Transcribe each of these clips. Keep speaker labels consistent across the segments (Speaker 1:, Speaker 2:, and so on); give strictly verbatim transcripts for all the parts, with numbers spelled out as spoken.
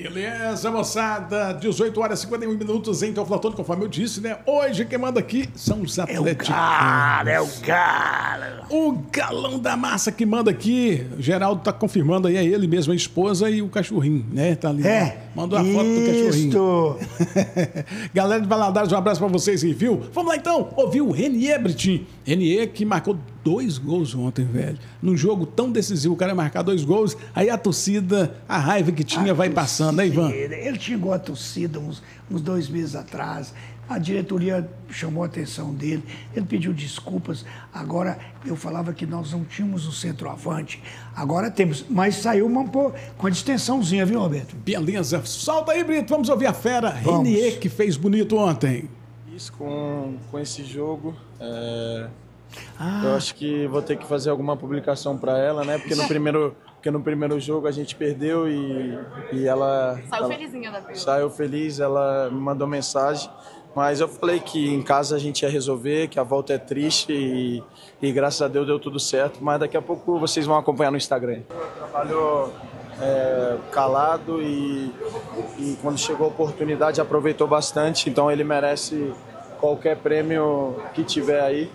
Speaker 1: Beleza, moçada, dezoito horas e cinquenta e um minutos em Teoflotone, conforme eu disse, né? Hoje quem manda aqui são os atléticos.
Speaker 2: É o cara, é o cara.
Speaker 1: O galão da massa que manda aqui, o Geraldo tá confirmando aí, é ele mesmo, a esposa e o cachorrinho, né? Tá ali.
Speaker 2: É.
Speaker 1: Mandou a foto do cachorrinho. Galera de Valadares, um abraço pra vocês aí, viu? Vamos lá então, ouvir o Renier Britin. Renier que marcou dois gols ontem, velho. Num jogo tão decisivo, o cara marcar dois gols, aí a torcida, a raiva que tinha a vai torcida, passando, né, Ivan?
Speaker 2: Ele xingou a torcida uns, uns dois meses atrás, a diretoria chamou a atenção dele, ele pediu desculpas. Agora, eu falava que nós não tínhamos o centroavante, agora temos, mas saiu uma, pô, com a distensãozinha, viu, Roberto?
Speaker 1: Beleza, solta aí, Brito, vamos ouvir a fera. Renier, que fez bonito ontem.
Speaker 3: Isso, com, com esse jogo, é...
Speaker 2: Ah.
Speaker 3: eu acho que vou ter que fazer alguma publicação para ela, né? Porque no primeiro, porque no primeiro jogo a gente perdeu e, e ela...
Speaker 4: Saiu
Speaker 3: ela,
Speaker 4: felizinha da vida.
Speaker 3: Saiu feliz, ela me mandou mensagem. Mas eu falei que em casa a gente ia resolver, que a volta é triste e, e graças a Deus deu tudo certo. Mas daqui a pouco vocês vão acompanhar no Instagram. Trabalhou é, calado e, e quando chegou a oportunidade aproveitou bastante. Então ele merece qualquer prêmio que tiver aí.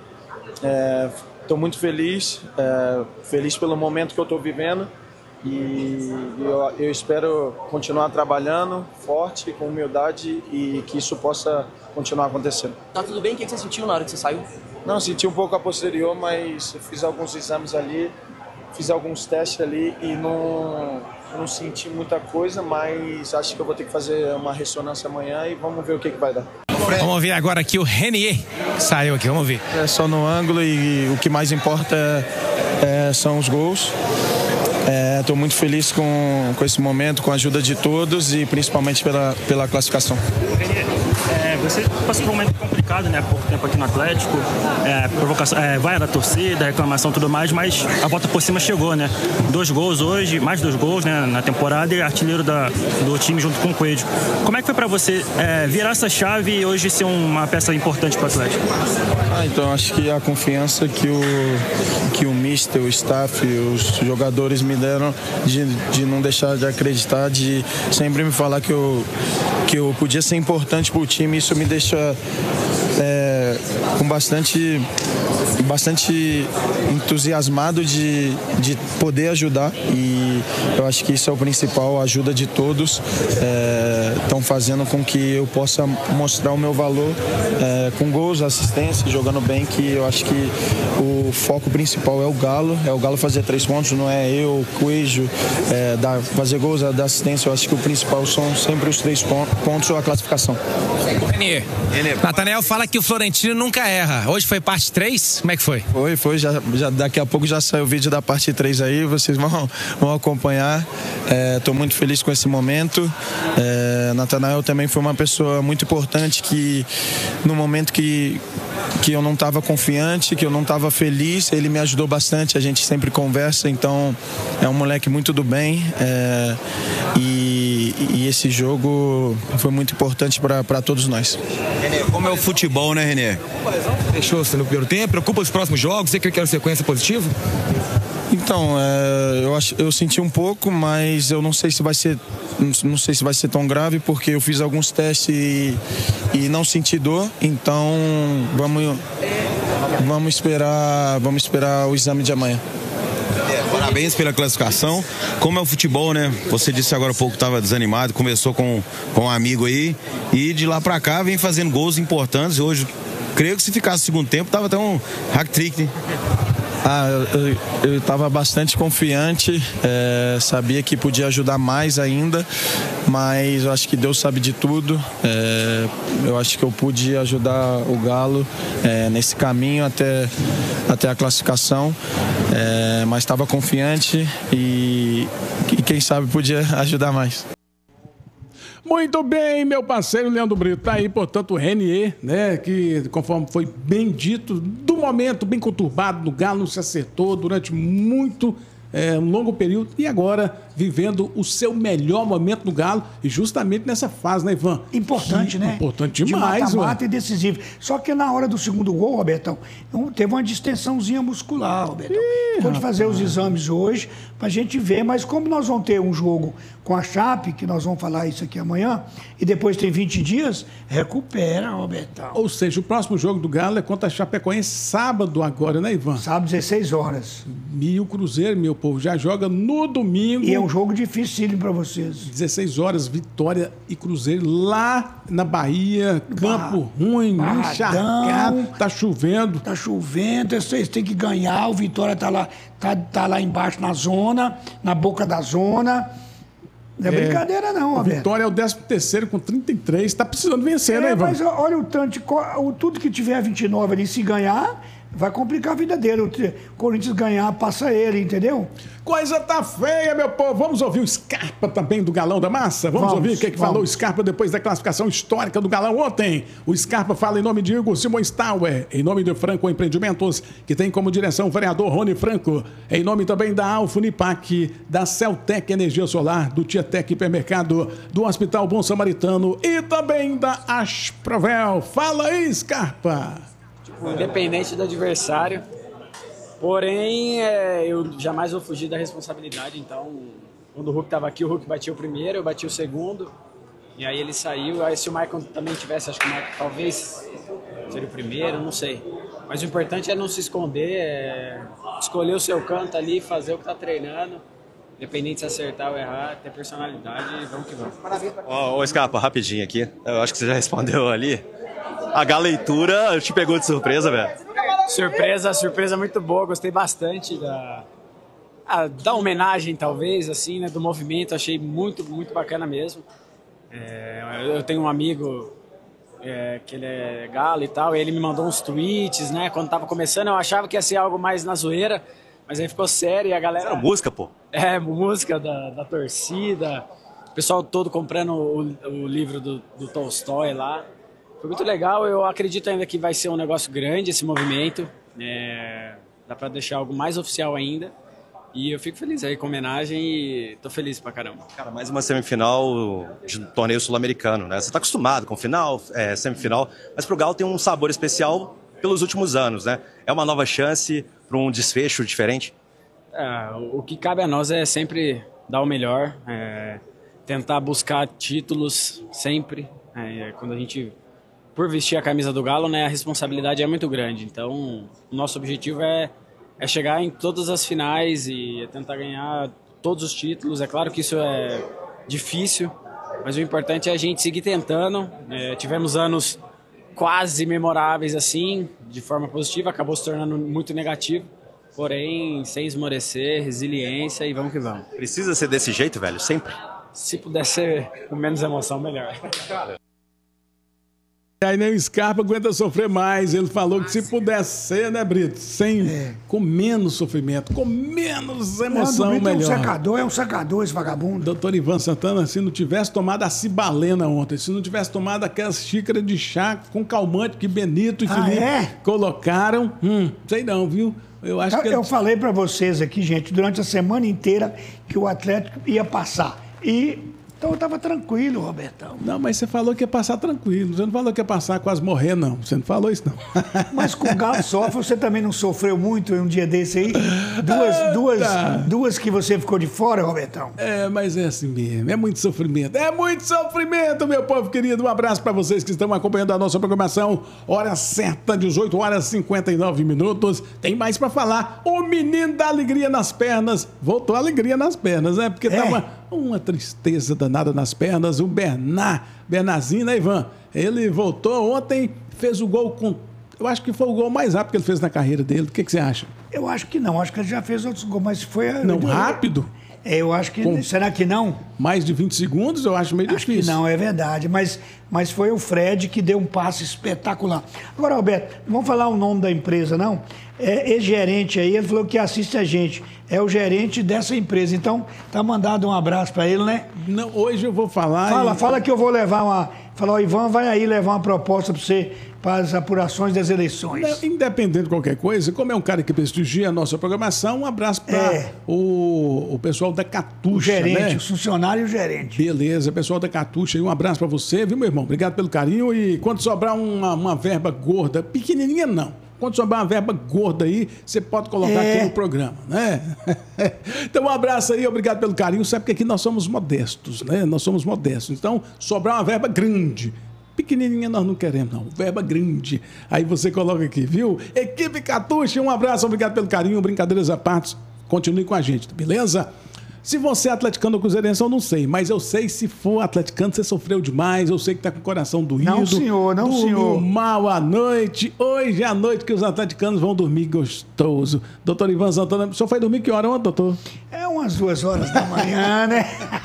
Speaker 3: Estou é, muito feliz, é, feliz pelo momento que eu estou vivendo e eu, eu espero continuar trabalhando forte, com humildade e que isso possa continuar acontecendo.
Speaker 5: Tá tudo bem? O que você sentiu na hora que você saiu?
Speaker 3: Não, senti um pouco a posterior, mas fiz alguns exames ali, fiz alguns testes ali e não, não senti muita coisa, mas acho que eu vou ter que fazer uma ressonância amanhã e vamos ver o que, que vai dar.
Speaker 6: Vamos ver agora aqui o Renier, que saiu aqui, vamos ver.
Speaker 3: É só no ângulo e o que mais importa é, é, são os gols. Estou é, muito feliz com, com esse momento, com a ajuda de todos e principalmente pela, pela classificação.
Speaker 7: Renier, é, você passou por um momento complicado, né? Há pouco tempo aqui no Atlético, é, provocação, é, vai da torcida, reclamação e tudo mais, mas a volta por cima chegou, né? Dois gols hoje, mais dois gols, né, na temporada e artilheiro da, do time junto com o Coelho. Como é que foi para você é, virar essa chave e hoje ser uma peça importante para o Atlético?
Speaker 3: Ah, então acho que a confiança que o, que o mister, o staff, os jogadores me deram de, de não deixar de acreditar, de sempre me falar que eu, que eu podia ser importante para o time, isso me deixa é, com bastante, bastante entusiasmado de, de poder ajudar e eu acho que isso é o principal, a ajuda de todos estão é, fazendo com que eu possa mostrar o meu valor é, com gols, assistência, jogando bem, que eu acho que o foco principal é o Galo, é o Galo fazer três pontos, não é eu, Coelho, é, dar, fazer gols, dar assistência, eu acho que o principal são sempre os três pontos ou a classificação.
Speaker 6: Renier, Nathanael fala que o Florentino nunca erra, hoje foi parte três, como é que foi?
Speaker 3: Foi, foi, já, já, daqui a pouco já saiu o vídeo da parte três aí, vocês vão, vão acompanhar, estou é, muito feliz com esse momento, é, Nathanael também foi uma pessoa muito importante que no momento que que eu não estava confiante, que eu não estava feliz, ele me ajudou bastante, a gente sempre conversa, então é um moleque muito do bem é, e, e esse jogo foi muito importante para todos nós.
Speaker 8: Renier, como é o futebol, né, Renier? Deixou-se no primeiro tempo, preocupa os próximos jogos, você quer uma sequência positiva?
Speaker 3: Então, é, eu, acho, eu senti um pouco, mas eu não sei se vai ser, não sei se vai ser tão grave, porque eu fiz alguns testes e, e não senti dor, então vamos, vamos esperar, vamos esperar o exame de amanhã.
Speaker 8: Parabéns pela classificação. Como é o futebol, né? Você disse agora há pouco que estava desanimado, conversou com, com um amigo aí e de lá para cá vem fazendo gols importantes. Hoje, creio que se ficasse segundo tempo, tava até um hack-trick, né?
Speaker 3: Ah, eu estava bastante confiante, é, sabia que podia ajudar mais ainda, mas eu acho que Deus sabe de tudo. É, eu acho que eu pude ajudar o Galo é, nesse caminho até, até a classificação, é, mas estava confiante e, e quem sabe podia ajudar mais.
Speaker 1: Muito bem, meu parceiro Leandro Brito. Tá aí, portanto, o Renier, né? Que, conforme foi bem dito, do momento bem conturbado no Galo, não se acertou durante muito, é, um longo período. E agora vivendo o seu melhor momento no Galo e justamente nessa fase, né, Ivan?
Speaker 2: Importante,
Speaker 1: que,
Speaker 2: né?
Speaker 1: Importante demais,
Speaker 2: de mata-mata e decisivo. Só que na hora do segundo gol, Robertão, teve uma distensãozinha muscular, Robertão.
Speaker 1: Ih,
Speaker 2: Vou te fazer
Speaker 1: rapaz.
Speaker 2: os exames hoje pra gente ver, mas como nós vamos ter um jogo com a Chape, que nós vamos falar isso aqui amanhã, e depois tem vinte dias, recupera, Robertão.
Speaker 1: Ou seja, o próximo jogo do Galo é contra a Chapecoense sábado agora, né, Ivan?
Speaker 2: Sábado, dezesseis horas.
Speaker 1: E o Cruzeiro, meu povo, já joga no domingo.
Speaker 2: E é um jogo dificílimo pra vocês.
Speaker 1: dezesseis horas, Vitória e Cruzeiro lá na Bahia, campo ruim,
Speaker 2: Barradão.
Speaker 1: encharcado, tá chovendo.
Speaker 2: Tá chovendo, vocês têm que ganhar, o Vitória tá lá, tá, tá lá embaixo na zona, na boca da zona. Não é, é brincadeira não,
Speaker 1: O
Speaker 2: Roberto.
Speaker 1: Vitória é o décimo terceiro com trinta e três, tá precisando vencer, né,
Speaker 2: É,
Speaker 1: Ivan?
Speaker 2: mas olha o tanto, de co- o, tudo que tiver vinte e nove ali, se ganhar, vai complicar a vida dele. O T- Corinthians ganhar, passa ele, entendeu?
Speaker 1: Coisa tá feia, meu povo. Vamos ouvir o Scarpa também do Galão da Massa? Vamos,
Speaker 2: Vamos,
Speaker 1: ouvir o que, que
Speaker 2: vamos.
Speaker 1: falou o Scarpa depois da classificação histórica do Galão ontem. O Scarpa fala em nome de Igor Simões Tower, em nome de Franco Empreendimentos, que tem como direção o vereador Rony Franco, em nome também da Alfa Unipac, da Celtec Energia Solar, do Tietec Hipermercado, do Hospital Bom Samaritano e também da Asprovel. Fala aí, Scarpa.
Speaker 4: Independente do adversário. Porém, é, eu jamais vou fugir da responsabilidade. Então, quando o Hulk estava aqui, o Hulk batia o primeiro, eu bati o segundo. E aí ele saiu. Aí se o Maicon também tivesse, acho que o Maicon talvez seria o primeiro, não sei. Mas o importante é não se esconder, é escolher o seu canto ali, fazer o que está treinando. Independente se acertar ou errar, ter personalidade, vamos que vamos.
Speaker 9: Ô, ô Scarpa, rapidinho aqui. Eu acho que você já respondeu ali. A galeitura te pegou de surpresa, velho.
Speaker 4: Surpresa, surpresa muito boa, gostei bastante da, a, da homenagem, talvez, assim, né, do movimento, achei muito, muito bacana mesmo. É, eu tenho um amigo é, que ele é galo e tal, e ele me mandou uns tweets, né, quando tava começando, eu achava que ia ser algo mais na zoeira, mas aí ficou sério e a galera...
Speaker 9: Era música, pô.
Speaker 4: É, música da, da torcida, o pessoal todo comprando o, o livro do, do Tolstói lá. Foi muito legal, eu acredito ainda que vai ser um negócio grande esse movimento, é, dá pra deixar algo mais oficial ainda, e eu fico feliz aí com a homenagem e tô feliz pra caramba.
Speaker 9: Cara, mais uma semifinal de um torneio sul-americano, né? Você tá acostumado com final, é, semifinal, mas pro Galo tem um sabor especial pelos últimos anos, né? É uma nova chance para um desfecho diferente?
Speaker 4: É, o que cabe a nós é sempre dar o melhor, é, tentar buscar títulos sempre, é, quando a gente... Por vestir a camisa do Galo, né, a responsabilidade é muito grande. Então, o nosso objetivo é, é chegar em todas as finais e tentar ganhar todos os títulos. É claro que isso é difícil, mas o importante é a gente seguir tentando. É, tivemos anos quase memoráveis assim, de forma positiva, acabou se tornando muito negativo. Porém, sem esmorecer, resiliência e vamos que vamos.
Speaker 9: Precisa ser desse jeito, velho? Sempre?
Speaker 4: Se puder ser com menos emoção, melhor.
Speaker 1: E aí nem o Scarpa aguenta sofrer mais. Ele falou que se pudesse ser, né, Brito? Sem,
Speaker 2: É.
Speaker 1: com menos sofrimento, com menos emoção,
Speaker 2: Não, Brito é um
Speaker 1: melhor.
Speaker 2: secador, é um secador esse vagabundo.
Speaker 1: Doutor Ivan Santana, se não tivesse tomado a cibalena ontem, se não tivesse tomado aquelas xícaras de chá com calmante que Benito e
Speaker 2: Ah,
Speaker 1: Felipe
Speaker 2: é?
Speaker 1: colocaram, hum, sei não, viu? Eu acho
Speaker 2: Eu,
Speaker 1: que...
Speaker 2: eu falei pra vocês aqui, gente, durante a semana inteira que o Atlético ia passar. E então eu tava tranquilo, Robertão.
Speaker 1: Não, mas você falou que ia passar tranquilo. Você não falou que ia passar quase morrer, não. Você não falou isso, não.
Speaker 2: Mas com o Galo sofre, você também não sofreu muito em um dia desse aí? Duas, duas, duas que você ficou de fora, Robertão?
Speaker 1: É, mas é assim mesmo. É muito sofrimento. É muito sofrimento, meu povo querido. Um abraço para vocês que estão acompanhando a nossa programação. Hora certa, dezoito horas e cinquenta e nove minutos. Tem mais para falar. O menino da alegria nas pernas. Voltou a alegria nas pernas, né? Porque
Speaker 2: É.
Speaker 1: tava uma tristeza danada nas pernas. O Bernard, Bernardzinho, né, Ivan? Ele voltou ontem, fez o gol com... Eu acho que foi o gol mais rápido que ele fez na carreira dele. O que, que você acha?
Speaker 2: Eu acho que não, acho que ele já fez outros gols, mas foi...
Speaker 1: Não, rápido?
Speaker 2: É, eu acho que...
Speaker 1: Com-
Speaker 2: Será que não?
Speaker 1: Mais de vinte segundos, eu acho meio
Speaker 2: Acho que
Speaker 1: difícil.
Speaker 2: não, é verdade. Mas mas foi o Fred que deu um passe espetacular. Agora, Alberto, não vamos falar o nome da empresa, não? É ex-gerente aí, ele falou que assiste a gente. É o gerente dessa empresa. Então, tá mandado um abraço para ele, né?
Speaker 1: Não, hoje eu vou falar...
Speaker 2: Fala,
Speaker 1: e...
Speaker 2: fala que eu vou levar uma... Fala, o Ivan vai aí levar uma proposta para você para as apurações das eleições.
Speaker 1: Independente de qualquer coisa, como é um cara que prestigia a nossa programação, um abraço para
Speaker 2: É.
Speaker 1: o, o pessoal da Catuxa,
Speaker 2: O gerente,
Speaker 1: né?
Speaker 2: o funcionário e o gerente.
Speaker 1: Beleza, pessoal da Catuxa, aí um abraço para você, viu, meu irmão? Obrigado pelo carinho e quando sobrar uma, uma verba gorda, pequenininha não, quando sobrar uma verba gorda aí, você pode colocar
Speaker 2: É.
Speaker 1: aqui no programa, né? Então, um abraço aí, obrigado pelo carinho. Sabe que aqui nós somos modestos, né? Nós somos modestos. Então, sobrar uma verba grande. Pequenininha nós não queremos, não. Verba grande. Aí você coloca aqui, viu? Equipe Catuxa, um abraço, obrigado pelo carinho. Brincadeiras à parte, continue com a gente, beleza? Se você é atleticano ou cruzeirense, eu não sei, mas eu sei se for atleticano, você sofreu demais, eu sei que tá com o coração doído.
Speaker 2: Não, senhor, não,
Speaker 1: dormiu
Speaker 2: senhor.
Speaker 1: mal à noite. Hoje é a noite que os atleticanos vão dormir gostoso. Doutor Ivan Santana, o senhor foi dormir que hora ontem, doutor?
Speaker 2: É umas duas horas da manhã, né?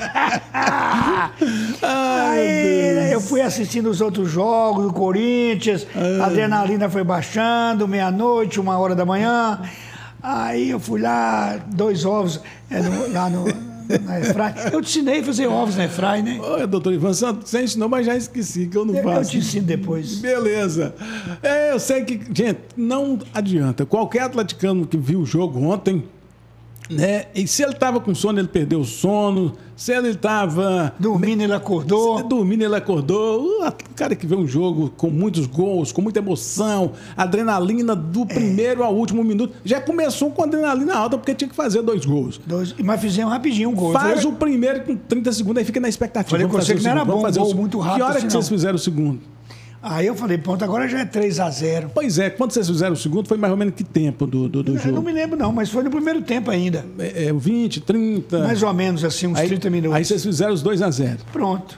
Speaker 1: Ai,
Speaker 2: Aí eu fui assistindo os outros jogos do Corinthians, a adrenalina foi baixando, meia-noite, uma hora da manhã. Aí eu fui lá, dois ovos é, no, lá no, na Efraim. Eu te ensinei a fazer ovos na Efraim, né?
Speaker 1: Oi, doutor Ivan Santos, você ensinou, mas já esqueci que eu não
Speaker 2: Eu,
Speaker 1: faço.
Speaker 2: eu te ensino depois.
Speaker 1: Beleza. É, eu sei que, gente, não adianta. Qualquer atleticano que viu o jogo ontem, né? E se ele estava com sono, ele perdeu o sono. Se ele estava
Speaker 2: Dormindo, ele acordou.
Speaker 1: dormindo, ele acordou. O cara que vê um jogo com muitos gols, com muita emoção, adrenalina do primeiro ao último minuto. Já começou com adrenalina alta porque tinha que fazer dois gols.
Speaker 2: Dois, mas fizemos rapidinho um gol.
Speaker 1: Faz
Speaker 2: Falei-
Speaker 1: o primeiro com trinta segundos, aí fica na expectativa.
Speaker 2: Falei com
Speaker 1: Vamos
Speaker 2: você
Speaker 1: fazer
Speaker 2: que
Speaker 1: o
Speaker 2: não era
Speaker 1: segundo,
Speaker 2: bom,
Speaker 1: vamos fazer
Speaker 2: um
Speaker 1: o
Speaker 2: gol
Speaker 1: segundo.
Speaker 2: muito rápido
Speaker 1: Que hora
Speaker 2: assim,
Speaker 1: que vocês
Speaker 2: não.
Speaker 1: fizeram o segundo?
Speaker 2: Aí eu falei, pronto, agora já é três a zero.
Speaker 1: Pois é, quando vocês fizeram o segundo, foi mais ou menos que tempo do, do, do
Speaker 2: Eu
Speaker 1: jogo?
Speaker 2: não me lembro não, mas foi no primeiro tempo ainda.
Speaker 1: É, é, vinte, trinta...
Speaker 2: Mais ou menos assim, uns
Speaker 1: aí,
Speaker 2: trinta minutos.
Speaker 1: Aí vocês fizeram os dois a zero.
Speaker 2: Pronto.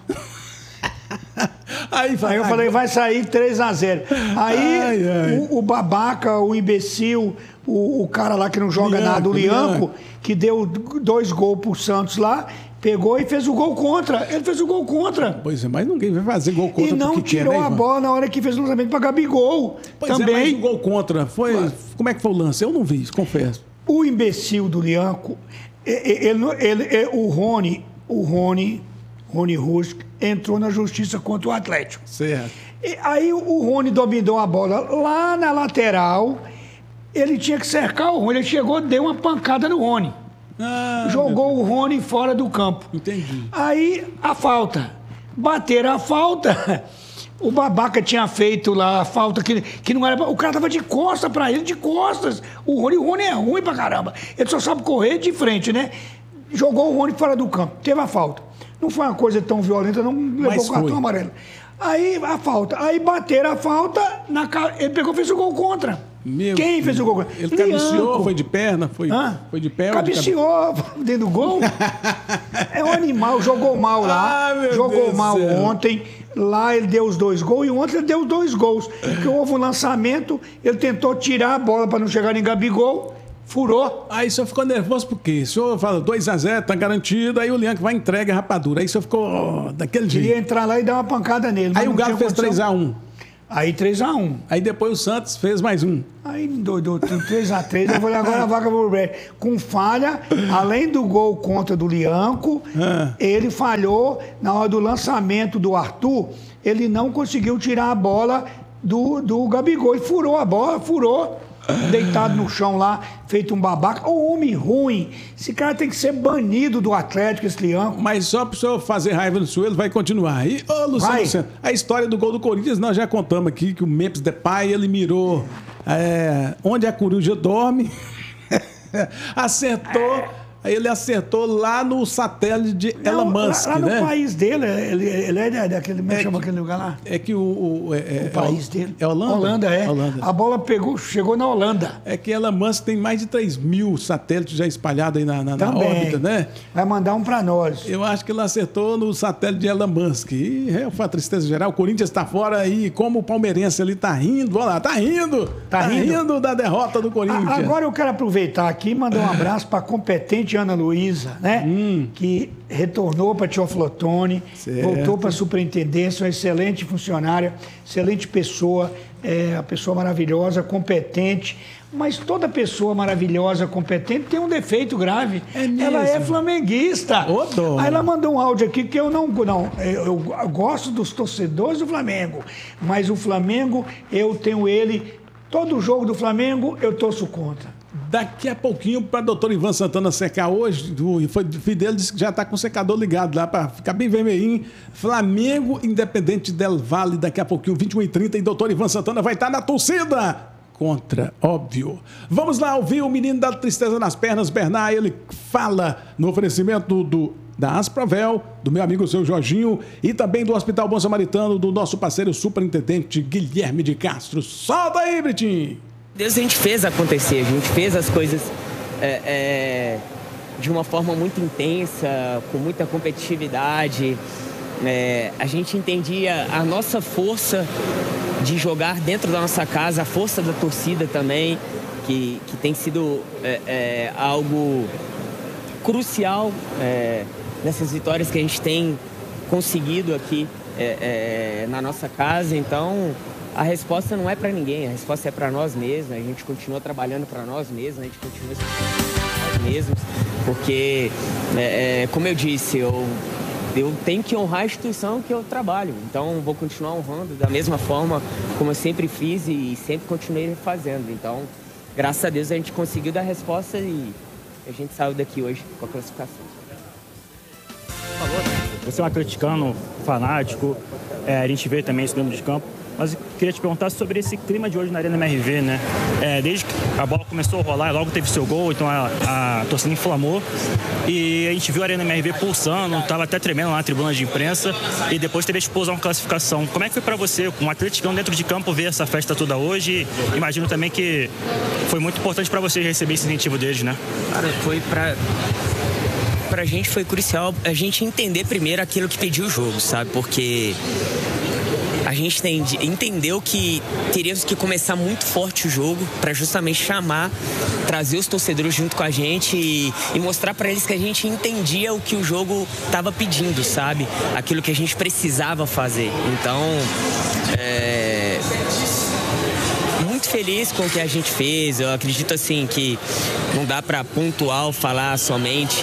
Speaker 1: Aí,
Speaker 2: Aí eu falei, vai sair três a zero. Aí
Speaker 1: Ai, ai.
Speaker 2: O, o babaca, o imbecil, o, o cara lá que não joga
Speaker 1: Lianco,
Speaker 2: nada, o Lianco,
Speaker 1: Lianco.
Speaker 2: que deu dois gols pro Santos lá, pegou e fez o gol contra. Ele fez o gol contra.
Speaker 1: Pois é, mas ninguém vai fazer gol contra
Speaker 2: E não
Speaker 1: porque
Speaker 2: tirou
Speaker 1: quer, né,
Speaker 2: a
Speaker 1: Ivan?
Speaker 2: bola na hora que fez o lançamento para Gabigol.
Speaker 1: Pois é,
Speaker 2: Também.
Speaker 1: mas o gol contra foi... Como é que foi o lance? Eu não vi, confesso.
Speaker 2: O imbecil do Lianco, e- e- ele, ele- ele- o Rony, o Rony, Rony Rusk, entrou na justiça contra o Atlético.
Speaker 1: Certo.
Speaker 2: E aí o Rony dominou a bola lá na lateral, ele tinha que cercar o Rony, ele chegou, deu uma pancada no Rony.
Speaker 1: Ah,
Speaker 2: Jogou o Rony fora do campo.
Speaker 1: Entendi.
Speaker 2: Aí a falta. Bateram a falta. O babaca tinha feito lá a falta que, que não era. O cara tava de costas pra ele, de costas. O Rony, o Rony é ruim pra caramba. Ele só sabe correr de frente, né? Jogou o Rony fora do campo. Teve a falta. Não foi uma coisa tão violenta, não levou
Speaker 1: Mas
Speaker 2: o cartão
Speaker 1: foi.
Speaker 2: amarelo. Aí a falta. Aí bateram a falta, na, ca- ele pegou e fez o gol contra.
Speaker 1: Meu
Speaker 2: Quem
Speaker 1: Deus.
Speaker 2: fez o gol contra?
Speaker 1: Ele cabeceou,
Speaker 2: Lianco.
Speaker 1: foi de perna, foi,
Speaker 2: Hã?
Speaker 1: foi de pé ou de cabeça?
Speaker 2: Cabeceou dentro do gol. É um animal, jogou mal lá.
Speaker 1: Ah, meu
Speaker 2: jogou
Speaker 1: Deus
Speaker 2: mal
Speaker 1: do céu.
Speaker 2: ontem. Lá ele deu os dois gols e ontem ele deu os dois gols. Porque houve um lançamento, ele tentou tirar a bola para não chegar em Gabigol, furou.
Speaker 1: Aí o senhor ficou nervoso por quê? O senhor fala dois a zero, tá garantido, aí o Lianco vai entrega a rapadura. Aí o senhor ficou ó, daquele
Speaker 2: Queria
Speaker 1: jeito.
Speaker 2: entrar lá e dar uma pancada nele. mas
Speaker 1: Aí o
Speaker 2: não
Speaker 1: Galo
Speaker 2: tinha
Speaker 1: fez
Speaker 2: condição.
Speaker 1: três a um.
Speaker 2: Aí três a um.
Speaker 1: Aí depois o Santos fez mais um.
Speaker 2: Aí me doidou, três a três. Eu falei, agora a vaca vai pro brejo. Com falha, além do gol contra do Lianco,
Speaker 1: Ah.
Speaker 2: ele falhou na hora do lançamento do Arthur. Ele não conseguiu tirar a bola do, do Gabigol. E furou a bola, furou. Deitado no chão lá, feito um babaca. Ô, homem ruim. Esse cara tem que ser banido do Atlético, esse Lianco.
Speaker 1: Mas só pro senhor fazer raiva no senhor, ele vai continuar. E, ô, Luciano,
Speaker 2: Vai.
Speaker 1: Luciano, a história do gol do Corinthians, nós já contamos aqui que o Memphis Depay, ele mirou é, onde a coruja dorme, acertou, aí ele acertou lá no satélite de Elon
Speaker 2: Não, lá-
Speaker 1: Musk,
Speaker 2: lá, no
Speaker 1: né?
Speaker 2: país dele, ele, ele é da- daquele, como é que
Speaker 1: É
Speaker 2: chama
Speaker 1: que-
Speaker 2: aquele lugar lá?
Speaker 1: É que o... O, é, é,
Speaker 2: O país dele.
Speaker 1: É Holanda?
Speaker 2: Holanda, é.
Speaker 1: Holanda.
Speaker 2: A bola pegou, chegou na Holanda.
Speaker 1: É que Elon Musk tem mais de três mil satélites já espalhados aí na, na, na
Speaker 2: Também.
Speaker 1: órbita, né?
Speaker 2: Vai mandar um pra nós.
Speaker 1: Eu acho que ele acertou no satélite de Elon Musk. E é uma tristeza geral. O Corinthians está fora aí, como o palmeirense ali tá rindo. Olha lá, tá rindo.
Speaker 2: Tá rindo.
Speaker 1: da derrota do Corinthians.
Speaker 2: A- Agora eu quero aproveitar aqui e mandar um abraço para a competente Ana Luísa, né? Hum. Que retornou para Teoflotone, voltou para a superintendência, uma excelente funcionária, excelente pessoa, é, uma pessoa maravilhosa, competente. Mas toda pessoa maravilhosa, competente, tem um defeito grave. É mesmo? Ela é flamenguista. Ô, Aí ela mandou um áudio aqui que eu não, não... Eu gosto dos torcedores do Flamengo, mas o Flamengo, eu tenho ele... Todo jogo do Flamengo, eu torço contra.
Speaker 1: Daqui a pouquinho, para o doutor Ivan Santana secar hoje, o filho dele disse que já está com o secador ligado lá para ficar bem vermelhinho. Flamengo Independente Del Valle, daqui a pouquinho, vinte e uma e trinta, e doutor Ivan Santana vai estar na torcida. Contra, óbvio. Vamos lá ouvir o menino da tristeza nas pernas, Bernard. Ele fala no oferecimento do, da Aspravel, do meu amigo seu Jorginho, e também do Hospital Bom Samaritano, do nosso parceiro superintendente Guilherme de Castro. Solta aí, Britinho!
Speaker 10: Deus, a gente fez acontecer, a gente fez as coisas é, é, de uma forma muito intensa, com muita competitividade. É, a gente entendia a nossa força de jogar dentro da nossa casa, a força da torcida também, que, que tem sido é, é, algo crucial é, nessas vitórias que a gente tem conseguido aqui é, é, na nossa casa. Então, a resposta não é para ninguém, a resposta é para nós mesmos. A gente continua trabalhando para nós mesmos, a gente continua para nós mesmos, porque, é, é, como eu disse, eu... Eu tenho que honrar a instituição que eu trabalho, então vou continuar honrando da mesma forma como eu sempre fiz e sempre continuei fazendo. Então, graças a Deus, a gente conseguiu dar a resposta e a gente saiu daqui hoje com a classificação.
Speaker 7: Você é um atleticano fanático, é, a gente vê também isso dentro de campo, mas eu queria te perguntar sobre esse clima de hoje na Arena M R V, né? É, desde que a bola começou a rolar, logo teve seu gol, então a, a torcida inflamou e a gente viu a Arena M R V pulsando, estava até tremendo lá na tribuna de imprensa e depois teve a explosão na classificação. Como é que foi para você, um atleticano dentro de campo, ver essa festa toda hoje? Imagino também que foi muito importante para vocês receber esse incentivo deles, né?
Speaker 10: Cara, foi para... Pra gente foi crucial a gente entender primeiro aquilo que pediu o jogo, sabe? Porque a gente entendeu que teríamos que começar muito forte o jogo para justamente chamar, trazer os torcedores junto com a gente e, e mostrar para eles que a gente entendia o que o jogo estava pedindo, sabe? Aquilo que a gente precisava fazer. Então, é... muito feliz com o que a gente fez. Eu acredito assim que não dá para pontual falar somente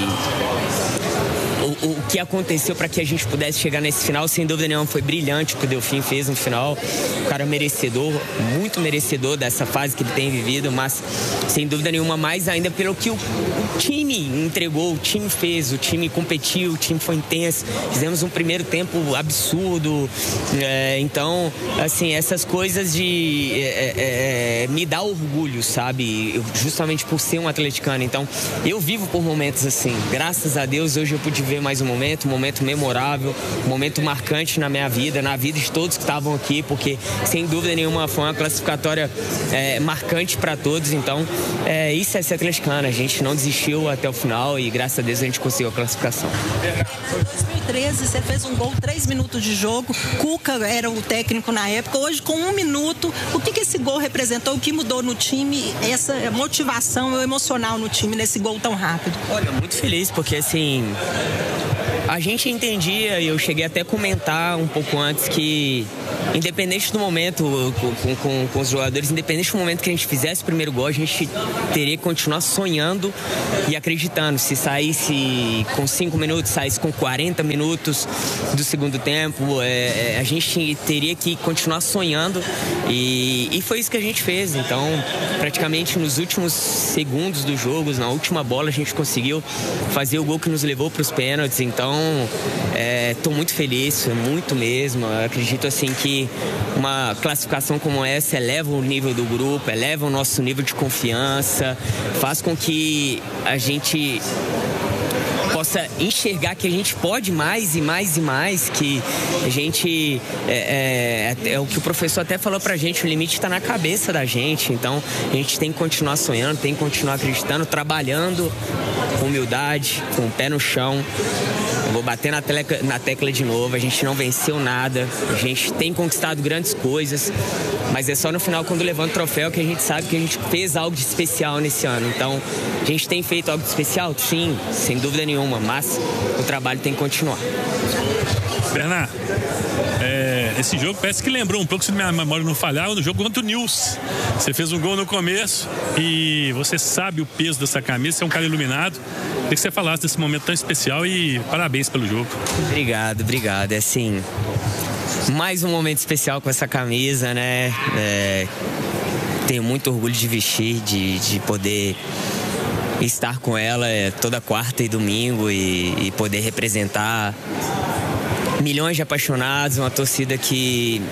Speaker 10: o, o que aconteceu para que a gente pudesse chegar nesse final. Sem dúvida nenhuma foi brilhante o que o Delfim fez no final. O cara merecedor, muito merecedor dessa fase que ele tem vivido, mas sem dúvida nenhuma mais ainda pelo que o, o time entregou, o time fez, o time competiu, o time foi intenso. Fizemos um primeiro tempo absurdo. É, então, assim, essas coisas de é, é, me dá orgulho, sabe? Eu, justamente por ser um atleticano. Então, eu vivo por momentos assim. Graças a Deus, hoje eu pude ver mais um momento, um momento memorável, um momento marcante na minha vida, na vida de todos que estavam aqui, porque, sem dúvida nenhuma, foi uma classificatória é, marcante para todos. Então, é, isso é ser atleticano. A gente não desistiu até o final e, graças a Deus, a gente conseguiu a classificação.
Speaker 11: Em dois mil e treze, você fez um gol, três minutos de jogo. Cuca era o técnico na época. Hoje, com um minuto, o que, que esse gol representou? O que mudou no time? Essa motivação emocional no time nesse gol tão rápido?
Speaker 10: Olha, muito feliz, porque, assim, a gente entendia, e eu cheguei até a comentar um pouco antes, que independente do momento, com, com, com os jogadores, independente do momento que a gente fizesse o primeiro gol, a gente teria que continuar sonhando e acreditando. Se saísse com cinco minutos, saísse com quarenta minutos do segundo tempo, é, a gente teria que continuar sonhando e, e foi isso que a gente fez. Então, praticamente nos últimos segundos do jogo, na última bola, a gente conseguiu fazer o gol que nos levou para os pênaltis. Então, estou é, muito feliz, muito mesmo. Eu acredito assim que uma classificação como essa eleva o nível do grupo, eleva o nosso nível de confiança, faz com que a gente possa enxergar que a gente pode mais e mais e mais, que a gente, é, é, é o que o professor até falou pra gente, o limite está na cabeça da gente. Então a gente tem que continuar sonhando, tem que continuar acreditando, trabalhando com humildade, com o pé no chão. Eu vou bater na tecla, na tecla de novo. A gente não venceu nada. A gente tem conquistado grandes coisas. Mas é só no final, quando levanta o troféu, que a gente sabe que a gente fez algo de especial nesse ano. Então, a gente tem feito algo de especial? Sim, sem dúvida nenhuma. Mas o trabalho tem que continuar.
Speaker 12: Bernard, é, esse jogo parece que lembrou um pouco, se minha memória não falhar, no jogo contra o Nils. Você fez um gol no começo e você sabe o peso dessa camisa, você é um cara iluminado. Queria que você falasse desse momento tão especial e parabéns pelo jogo.
Speaker 10: Obrigado, obrigado. É assim, mais um momento especial com essa camisa, né? É, tenho muito orgulho de vestir, de, de poder estar com ela é, toda quarta e domingo e, e poder representar milhões de apaixonados, uma torcida que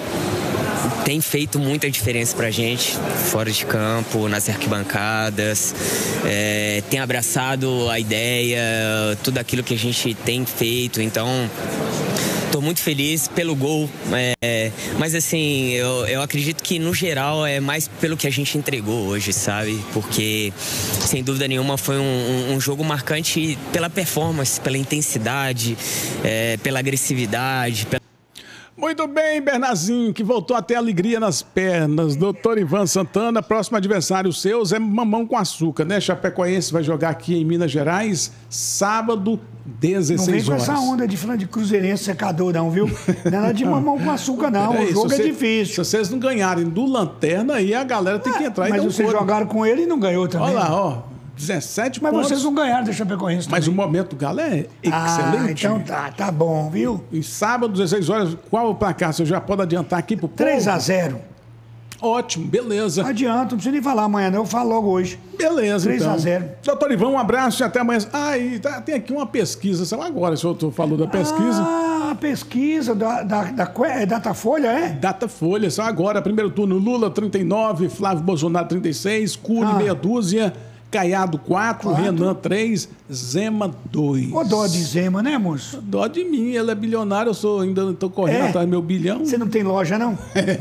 Speaker 10: tem feito muita diferença pra gente, fora de campo, nas arquibancadas, é, tem abraçado a ideia, tudo aquilo que a gente tem feito, então estou muito feliz pelo gol, é, mas assim, eu, eu acredito que no geral é mais pelo que a gente entregou hoje, sabe? Porque, sem dúvida nenhuma, foi um, um, um jogo marcante pela performance, pela intensidade, é, pela agressividade, pela...
Speaker 1: Muito bem, Bernardinho, que voltou a ter alegria nas pernas. Doutor Ivan Santana, próximo adversário seu é mamão com açúcar, né? Chapecoense vai jogar aqui em Minas Gerais, sábado, dezesseis horas.
Speaker 2: Não vem com essa onda de falando de cruzeirense secador, não, viu? Não é nada de mamão com açúcar, não.
Speaker 1: É,
Speaker 2: o jogo
Speaker 1: você,
Speaker 2: é difícil.
Speaker 1: Se vocês não ganharem do Lanterna, aí a galera tem que entrar.
Speaker 2: É, mas vocês jogaram com ele e não ganhou também.
Speaker 1: Olha lá, ó. dezessete
Speaker 2: mas
Speaker 1: pontos.
Speaker 2: Mas vocês não ganharam da Chapecoense também.
Speaker 1: Mas o momento do Galo é excelente.
Speaker 2: Ah, então tá, tá bom, viu?
Speaker 1: E sábado, dezesseis horas, qual o placar? Você já pode adiantar aqui pro povo?
Speaker 2: três a zero.
Speaker 1: Ótimo, beleza.
Speaker 2: Adianta, não precisa nem falar amanhã, não. Eu falo logo hoje.
Speaker 1: Beleza,
Speaker 2: três a zero.
Speaker 1: Então. Doutor Ivan, um abraço e até amanhã. Ah, e tá, tem aqui uma pesquisa. Só agora, o senhor falou da pesquisa.
Speaker 2: Ah, a pesquisa da, da, da, é Datafolha, é?
Speaker 1: Datafolha, só agora. Primeiro turno, Lula trinta e nove, Flávio Bolsonaro trinta e seis, Cury ah. meia dúzia, Caiado quatro, Renan três, Zema dois.
Speaker 2: Ô, dó de Zema, né, moço?
Speaker 1: Dó de mim, ele é bilionário, eu sou, ainda estou correndo é? atrás do meu bilhão.
Speaker 2: Você não tem loja, não?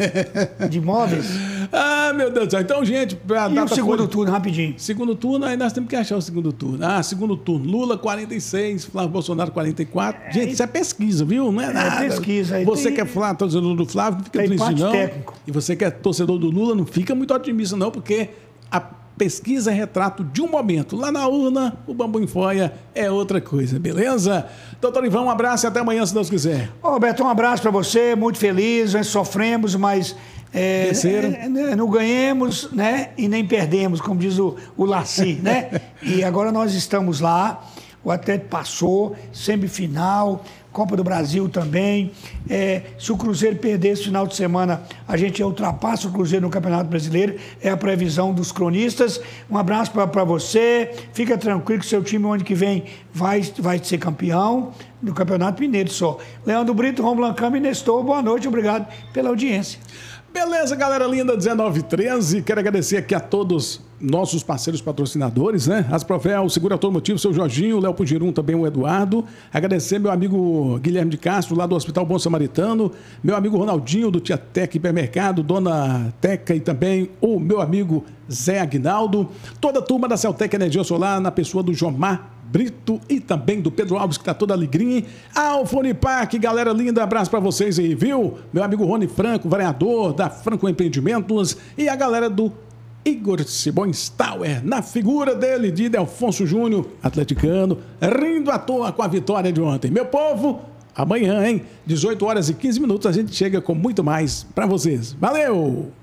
Speaker 2: De imóveis?
Speaker 1: Ah, meu Deus do céu. Então, gente... Pra
Speaker 2: e data o segundo folha... turno, rapidinho?
Speaker 1: Segundo turno, aí nós temos que achar o segundo turno. Ah, segundo turno, Lula quarenta e seis, Flávio Bolsonaro quarenta e quatro. É, gente, isso é pesquisa, viu? Não é nada.
Speaker 2: É pesquisa. Aí
Speaker 1: você
Speaker 2: tem...
Speaker 1: quer falar torcedor do Flávio, não fica
Speaker 2: tem
Speaker 1: triste, não.
Speaker 2: Técnico.
Speaker 1: E você quer torcedor do Lula, não fica muito otimista, não, porque a pesquisa é retrato de um momento. Lá na urna, o bambu em folha é outra coisa, beleza? Doutor Ivan, um abraço e até amanhã, se Deus quiser.
Speaker 2: Ô, Beto, um abraço para você, muito feliz, nós sofremos, mas é, é, não ganhemos, né, e nem perdemos, como diz o, o Laci, né? E agora nós estamos lá, o Atlético passou, semifinal, Copa do Brasil também. É, se o Cruzeiro perder esse final de semana, a gente ultrapassa o Cruzeiro no Campeonato Brasileiro. É a previsão dos cronistas. Um abraço para você. Fica tranquilo que seu time, ano que vem, vai, vai ser campeão do Campeonato Mineiro só. Leandro Brito, Romulo Cama e Nestor, boa noite. Obrigado pela audiência.
Speaker 1: Beleza, galera linda, dezenove e treze. Quero agradecer aqui a todos nossos parceiros patrocinadores, né? Asprovel, Seguro Automotivo, seu Jorginho, Léo Pugirum, também o Eduardo. Agradecer meu amigo Guilherme de Castro, lá do Hospital Bom Samaritano. Meu amigo Ronaldinho, do Tia Tec Hipermercado, Dona Teca e também o meu amigo Zé Aguinaldo. Toda a turma da Celtec Energia Solar, na pessoa do Jomar Brito e também do Pedro Alves, que tá toda alegrinha. Alfone Park, galera linda, abraço pra vocês aí, viu? Meu amigo Rony Franco, vereador da Franco Empreendimentos, e a galera do Igor Simões Tower, na figura dele, de Delfonso Júnior, atleticano, rindo à toa com a vitória de ontem. Meu povo, amanhã, hein? dezoito horas e quinze minutos, a gente chega com muito mais pra vocês. Valeu!